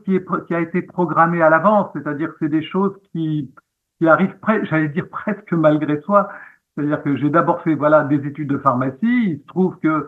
qui a été programmé à l'avance, c'est-à-dire que c'est des choses qui arrivent, j'allais dire presque malgré soi. C'est-à-dire que j'ai d'abord fait voilà des études de pharmacie. Il se trouve que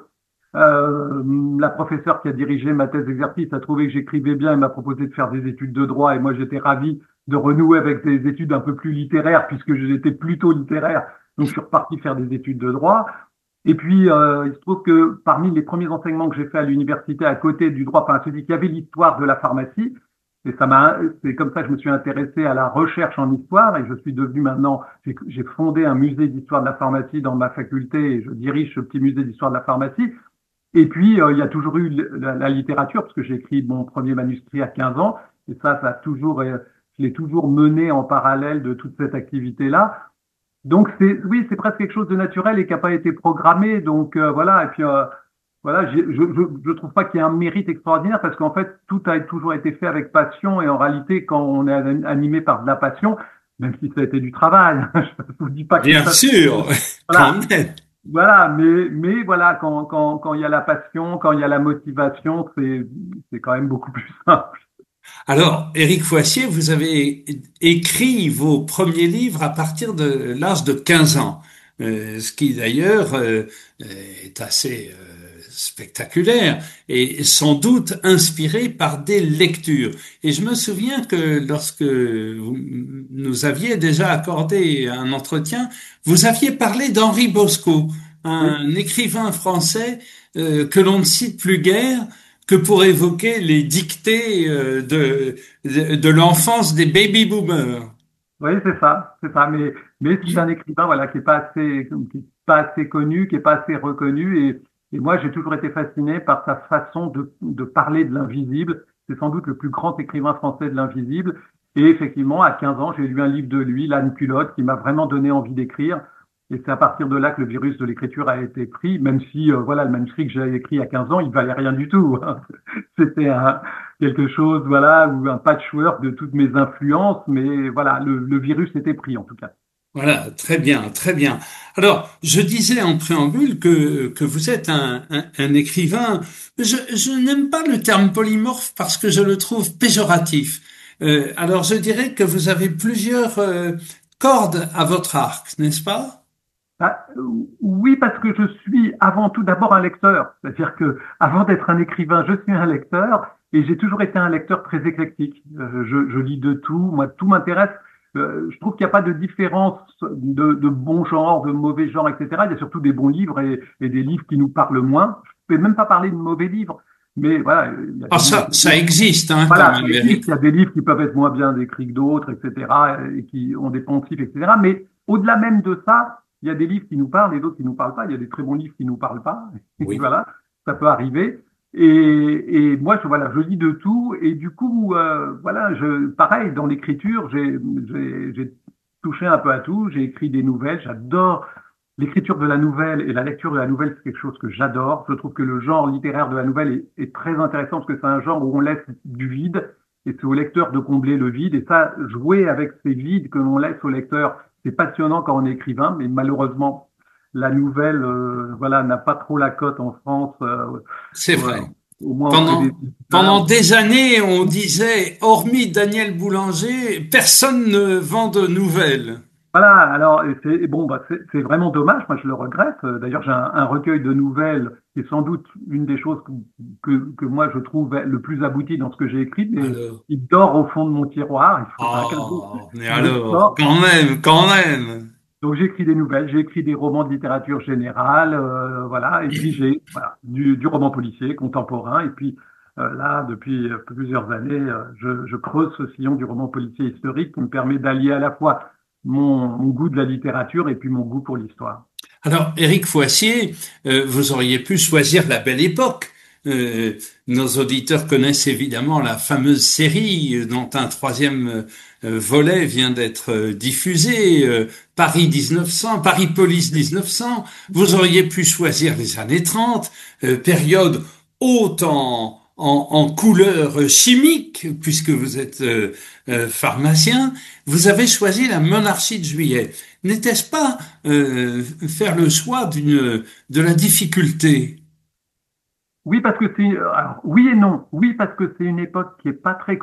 la professeure qui a dirigé ma thèse d'exercice a trouvé que j'écrivais bien et m'a proposé de faire des études de droit. Et moi, j'étais ravi de renouer avec des études un peu plus littéraires puisque j'étais plutôt littéraire. Donc, je suis reparti faire des études de droit. Et puis, il se trouve que parmi les premiers enseignements que j'ai fait à l'université, à côté du droit pharmaceutique, il y avait l'histoire de la pharmacie. Et c'est comme ça que je me suis intéressé à la recherche en histoire et je suis devenu maintenant, j'ai fondé un musée d'histoire de la pharmacie dans ma faculté et je dirige ce petit musée d'histoire de la pharmacie. Et puis, il y a toujours eu la littérature parce que j'ai écrit mon premier manuscrit à 15 ans et ça a toujours, je l'ai toujours mené en parallèle de toute cette activité-là. Donc oui, c'est presque quelque chose de naturel et qui n'a pas été programmé. Donc voilà. Et puis voilà, je trouve pas qu'il y ait un mérite extraordinaire parce qu'en fait tout a toujours été fait avec passion et en réalité quand on est animé par de la passion, même si ça a été du travail, je vous dis pas que c'est Bien facile. sûr, Voilà, quand même. voilà. Mais voilà, quand il y a la passion, quand il y a la motivation, c'est quand même beaucoup plus simple. Alors, Éric Foissier, vous avez écrit vos premiers livres à partir de l'âge de 15 ans, ce qui d'ailleurs est assez spectaculaire et sans doute inspiré par des lectures. Et je me souviens que lorsque vous nous aviez déjà accordé un entretien, vous aviez parlé d'Henri Bosco, Oui. un écrivain français que l'on ne cite plus guère que pour évoquer les dictées de l'enfance des baby boomers. Oui, c'est ça. Mais c'est un écrivain, voilà, qui est pas assez connu, qui est pas assez reconnu. Et moi, j'ai toujours été fasciné par sa façon de parler de l'invisible. C'est sans doute le plus grand écrivain français de l'invisible. Et effectivement, à 15 ans, j'ai lu un livre de lui, L'âne culotte, qui m'a vraiment donné envie d'écrire. Et c'est à partir de là que le virus de l'écriture a été pris, même si, voilà, le manuscrit que j'ai écrit à 15 ans, il valait rien du tout. C'était quelque chose, voilà, ou un patchwork de toutes mes influences, mais voilà, le virus était pris en tout cas. Voilà, très bien, très bien. Alors, je disais en préambule que vous êtes un écrivain. Je n'aime pas le terme polymorphe parce que je le trouve péjoratif. Alors, je dirais que vous avez plusieurs cordes à votre arc, n'est-ce pas? Ah, oui, parce que je suis avant tout d'abord un lecteur. C'est-à-dire que avant d'être un écrivain, je suis un lecteur et j'ai toujours été un lecteur très éclectique. Je lis de tout, moi tout m'intéresse. Je trouve qu'il n'y a pas de différence de bon genre, de mauvais genre, etc. Il y a surtout des bons livres et des livres qui nous parlent moins. Je ne peux même pas parler de mauvais livres, mais voilà, il y a Ah, des livres. ça existe, hein, quand Voilà, ça même, existe. Eric. Il y a des livres qui peuvent être moins bien décrits que d'autres, etc., et qui ont des poncifs, etc. Mais au-delà même de ça, il y a des livres qui nous parlent et d'autres qui nous parlent pas. Il y a des très bons livres qui nous parlent pas. Oui. Voilà, ça peut arriver. Et moi, voilà, je lis de tout. Et du coup, voilà, pareil, dans l'écriture, j'ai touché un peu à tout. J'ai écrit des nouvelles. J'adore l'écriture de la nouvelle et la lecture de la nouvelle, c'est quelque chose que j'adore. Je trouve que le genre littéraire de la nouvelle est très intéressant parce que c'est un genre où on laisse du vide et c'est au lecteur de combler le vide. Et ça, jouer avec ces vides que l'on laisse au lecteur, c'est passionnant quand on est écrivain, mais malheureusement, la nouvelle, voilà, n'a pas trop la cote en France, C'est au vrai. au moins auprès des Pendant éditeurs. des années, on disait, hormis Daniel Boulanger, personne ne vend de nouvelles. Voilà, alors bon, bah, c'est vraiment dommage. Moi, je le regrette. D'ailleurs, j'ai un recueil de nouvelles qui est sans doute une des choses que moi je trouve le plus abouti dans ce que j'ai écrit, mais Alors, il dort au fond de mon tiroir. Il faut un cadeau. oh, mais Je le alors, sors. quand même, quand même. Donc, j'ai écrit des nouvelles, j'ai écrit des romans de littérature générale, voilà. Et puis j'ai voilà, du roman policier contemporain. Et puis là, depuis plusieurs années, je creuse ce sillon du roman policier historique qui me permet d'allier à la fois mon goût de la littérature et puis mon goût pour l'histoire. Alors, Éric Foissier, vous auriez pu choisir la belle époque. Euh, nos auditeurs connaissent évidemment la fameuse série dont un troisième volet vient d'être diffusé, Paris 1900, Paris Police 1900. Vous auriez pu choisir les années 30, période haute en couleurs chimiques, puisque vous êtes pharmacien. Vous avez choisi la monarchie de Juillet. N'était-ce pas faire le choix de la difficulté? Oui, parce que alors, oui et non. Oui, parce que c'est une époque qui est pas très